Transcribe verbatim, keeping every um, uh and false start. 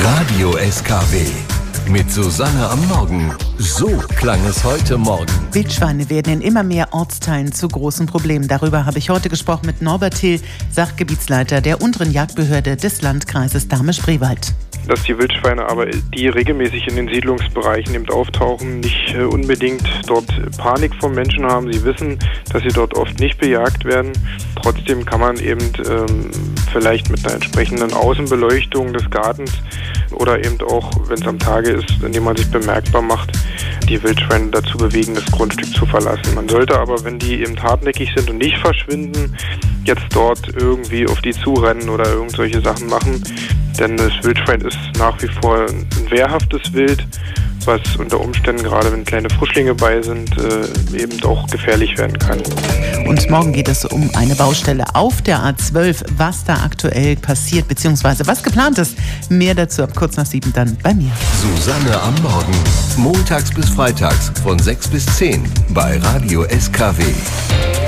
Radio S K W mit Susanne am Morgen. So klang es heute Morgen. Wildschweine werden in immer mehr Ortsteilen zu großen Problemen. Darüber habe ich heute gesprochen mit Norbert Thiel, Sachgebietsleiter der unteren Jagdbehörde des Landkreises Dahme-Spreewald. Dass die Wildschweine aber, die regelmäßig in den Siedlungsbereichen eben auftauchen, nicht äh, unbedingt dort Panik vor Menschen haben. Sie wissen, dass sie dort oft nicht bejagt werden. Trotzdem kann man eben ähm, vielleicht mit einer entsprechenden Außenbeleuchtung des Gartens oder eben auch, wenn es am Tage ist, indem man sich bemerkbar macht, die Wildschweine dazu bewegen, das Grundstück zu verlassen. Man sollte aber, wenn die eben hartnäckig sind und nicht verschwinden, jetzt dort irgendwie auf die zurennen oder irgend solche Sachen machen. Denn das Wildschwein ist nach wie vor ein wehrhaftes Wild, was unter Umständen, gerade wenn kleine Frischlinge bei sind, äh, eben auch gefährlich werden kann. Und morgen geht es um eine Baustelle auf der A zwölf, was da aktuell passiert, beziehungsweise was geplant ist. Mehr dazu ab kurz nach sieben dann bei mir. Susanne am Morgen. Montags bis freitags von sechs bis zehn bei Radio S K W.